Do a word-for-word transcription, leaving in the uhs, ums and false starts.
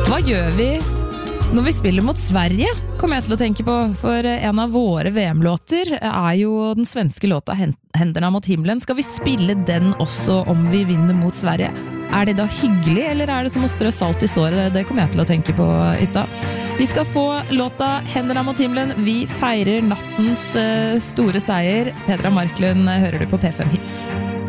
Hva gjør vi når vi spiller mot Sverige, kommer jeg til å tenke på, for en av våre V M-låter er jo den svenske låta Händerna mot himlen. Skal vi spille den også om vi vinner mot Sverige? Er det da hyggelig, eller er det som å strø salt i såret? Det kommer jeg til å tenke på i stad. Vi skal få låta Händerna mot himlen. Vi feirer nattens store seier. Petra Marklund hører du på P fem Hits.